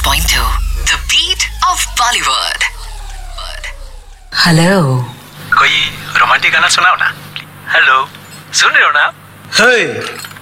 90.2 The Beat of Bollywood. Hello, कोई romantic गाना सुनाओ ना. हेलो, सुन रहे हो ना? हे